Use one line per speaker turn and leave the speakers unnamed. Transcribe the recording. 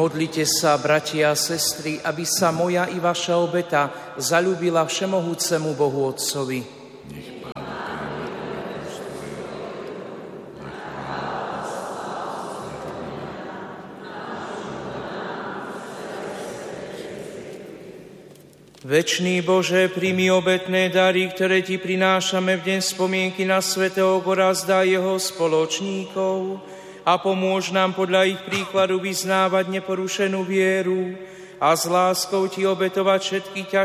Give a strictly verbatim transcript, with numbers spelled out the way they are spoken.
Modlite sa, bratia a sestry, aby sa moja i vaša obeta zaľúbila všemohúcemu Bohu Otcovi. Večný Bože, príjmi obetné dary, ktoré Ti prinášame v deň spomienky na svätého Gorazda a jeho spoločníkov a pomôž nám podľa ich príkladu vyznávať neporušenú vieru a s láskou Ti obetovať všetky ťažké